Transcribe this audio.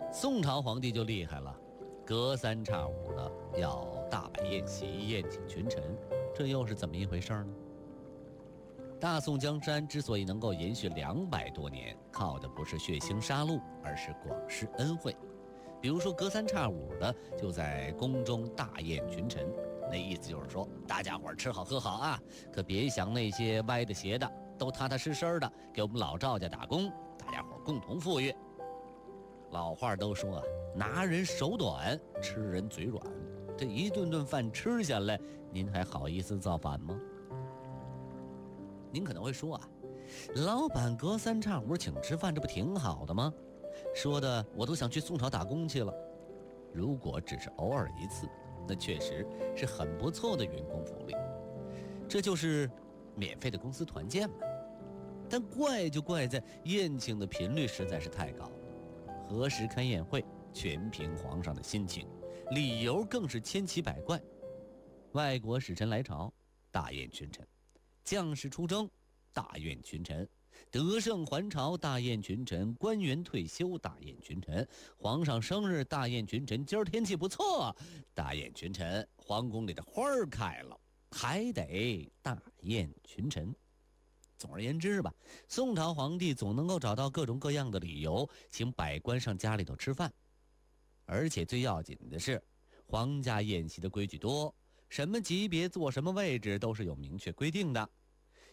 宋朝皇帝就厉害了，隔三差五的要大摆宴席，宴请群臣，这又是怎么一回事呢？大宋江山之所以能够延续200多年，靠的不是血腥杀戮，而是广施恩惠。比如说隔三差五的就在宫中大宴群臣，那意思就是说大家伙吃好喝好啊，可别想那些歪的邪的，都踏踏实实的给我们老赵家打工，大家伙共同富裕。老话都说啊，拿人手短，吃人嘴软，这一顿顿饭吃下来，您还好意思造反吗？您可能会说啊，老板隔三差五请吃饭，这不挺好的吗？说的我都想去宋朝打工去了。如果只是偶尔一次，那确实是很不错的员工福利，这就是免费的公司团建嘛。但怪就怪在宴请的频率实在是太高了，何时开宴会全凭皇上的心情，理由更是千奇百怪。外国使臣来朝，大宴群臣；将士出征，大宴群臣；得胜还朝，大宴群臣；官员退休，大宴群臣；皇上生日，大宴群臣；今儿天气不错，大宴群臣；皇宫里的花儿开了，还得大宴群臣。总而言之吧，宋朝皇帝总能够找到各种各样的理由，请百官上家里头吃饭。而且最要紧的是，皇家宴席的规矩多，什么级别坐什么位置都是有明确规定的。